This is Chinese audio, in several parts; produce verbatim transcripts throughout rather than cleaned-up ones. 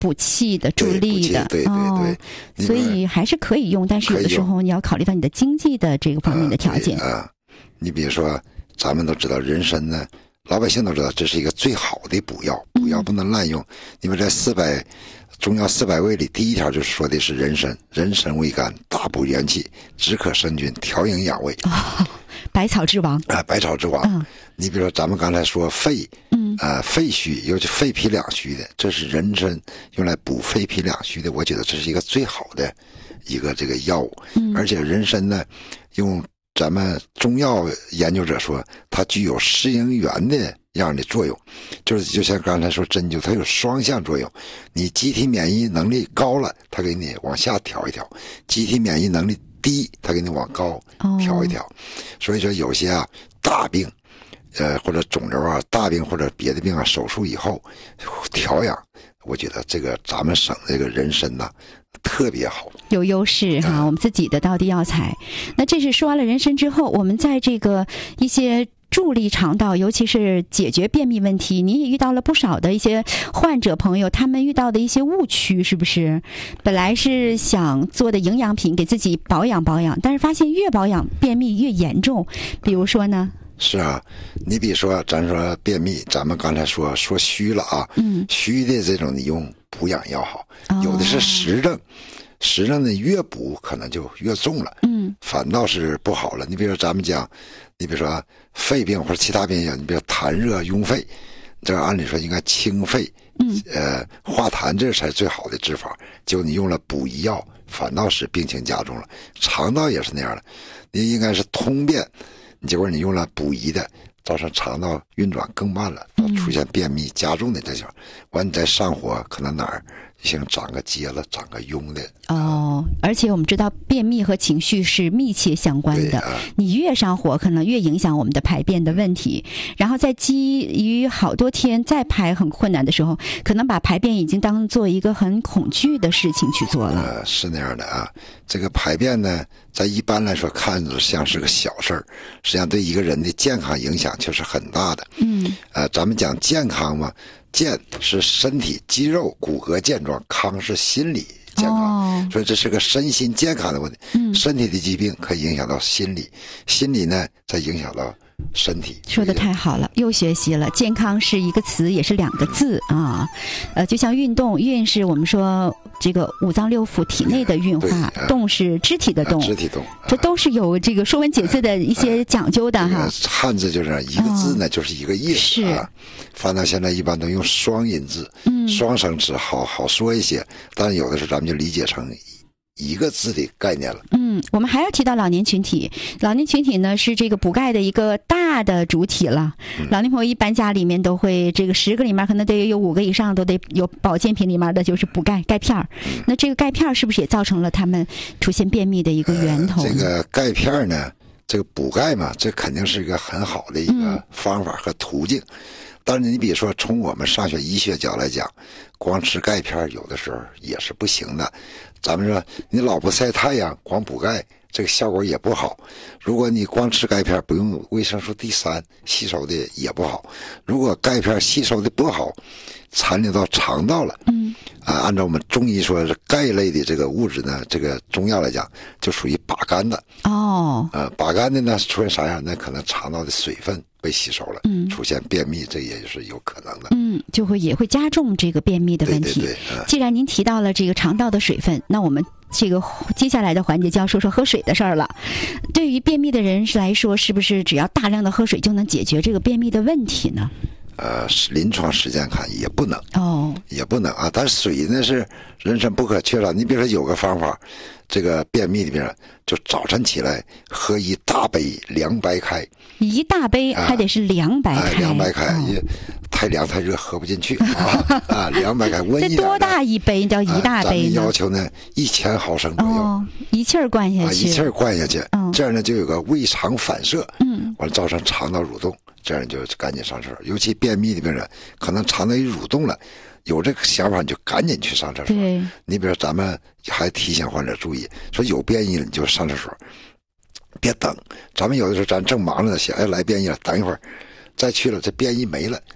补气的、助力的， 对对 对, 对、哦， 所以还是可以用，但是有的时候你要考虑到你的经济的这个方面的条件啊。啊你比如说，咱们都知道人参呢，老百姓都知道这是一个最好的补药，补药不能滥用。你们在四百中药四百味里，第一条就是说的是人参，人参味甘，大补元气，止渴生津，调营养胃。 哦，百草之王啊，百草之王。嗯，你比如说咱们刚才说肺，嗯，呃，肺虚，尤其肺脾两虚的，这是人参用来补肺脾两虚的，我觉得这是一个最好的一个这个药物。嗯，而且人参呢，用咱们中药研究者说，它具有适应原的样的作用，就是就像刚才说针灸，它有双向作用。你机体免疫能力高了，它给你往下调一调；机体免疫能力低，它给你往高调一调。哦、所以说有些啊大病，呃或者肿瘤啊大病或者别的病啊，手术以后调养，我觉得这个咱们省这个人参呐、啊。特别好， 有优势哈、啊！我们自己的道地药材。那这是说完了人参之后，我们在这个一些助力肠道，尤其是解决便秘问题，你也遇到了不少的一些患者朋友，他们遇到的一些误区，是不是？本来是想做的营养品，给自己保养保养，但是发现越保养便秘越严重。比如说呢？ 是啊，你比如说，咱说便秘，咱们刚才说说虚了啊，嗯，虚的这种你用补养药好，哦、有的是实症，实症呢越补可能就越重了，嗯，反倒是不好了。你比如说咱们讲，你比如说肺病或者其他病药，你比如痰热壅肺，这按理说应该清肺，嗯，呃，化痰这才是最好的治法，结果你用了补益药，反倒是病情加重了。肠道也是那样的，你应该是通便。结果你用了补益的，造成肠道运转更慢了，出现便秘加重的这种。完你再上火，可能哪儿像长个结了、长个痈的。 哦，而且我们知道便秘和情绪是密切相关的，啊、你越上火，可能越影响我们的排便的问题。然后在基于好多天再排很困难的时候，可能把排便已经当做一个很恐惧的事情去做了。 呃，是那样的啊。这个排便呢，在一般来说看着像是个小事儿，实际上对一个人的健康影响却是很大的。嗯，呃，咱们讲健康嘛，健是身体肌肉骨骼健壮，康是心理健康，哦、所以这是个身心健康的问题。嗯，身体的疾病可以影响到心理，心理呢再影响到身体。 说得太好了，又学习了。健康是一个词，也是两个字啊。呃，就像运动，运是我们说这个五脏六腑体内的运化，啊、动是肢体的动， 啊、肢体动， 这都是有这个说文解字的一些讲究的哈。 啊这个、汉字就是一个字呢，哦、就是一个意思是啊。反正现在一般都用双音字，嗯，双声词好好说一些，但是有的时候咱们就理解成一个字的概念了。 嗯，我们还要提到老年群体，老年群体呢是这个补钙的一个大的主体了。嗯、老年朋友一般家里面都会，这个十个里面可能得有五个以上都得有保健品里面的就是补钙钙片儿。嗯、那这个钙片是不是也造成了他们出现便秘的一个源头？ 呃、这个钙片呢，这个补钙嘛，这肯定是一个很好的一个方法和途径。嗯但是你比如说从我们上学医学角来讲，光吃钙片有的时候也是不行的。咱们说你老不晒太阳，光补钙这个效果也不好。如果你光吃钙片不用维生素 D 三，吸收的也不好。如果钙片吸收的不好，残留到肠道了，嗯，啊，按照我们中医说是钙类的这个物质呢，这个中药来讲就属于把干的。哦，呃，把干的呢出现啥样？那可能肠道的水分被吸收了，嗯，出现便秘，这也是有可能的。 嗯，就会也会加重这个便秘的问题。 对对对。嗯、 既然您提到了这个肠道的水分，那我们这个接下来的环节就要说说喝水的事儿了。对于便秘的人来说，是不是只要大量的喝水就能解决这个便秘的问题呢？ 呃，临床实践看也不能哦， 也不能啊。但是水呢是人参不可缺少。你比如说有个方法，这个便秘里边就早晨起来喝一大杯凉白开， 一大杯还得是凉白开， 啊、凉白开，哦、也太凉太热喝不进去啊啊！凉白开温一点。 这多大一杯叫一大杯呢？ 咱们要求呢一千毫升左右， 哦、一气儿灌下去， 啊、一气儿灌下去，哦、这样呢就有个胃肠反射，嗯，完了造成肠道蠕动。这样就赶紧上厕所，尤其便秘的病人，可能肠道一蠕动了，有这个想法你就赶紧去上厕所。 对， 你比如咱们还提醒患者注意，说有便意了你就上厕所，别等。咱们有的时候咱正忙着呢，想哎来便意了，等一会儿再去了，这便意没了。哦，啊，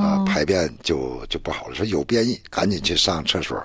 啊，排便就就不好了。说有便意，赶紧去上厕所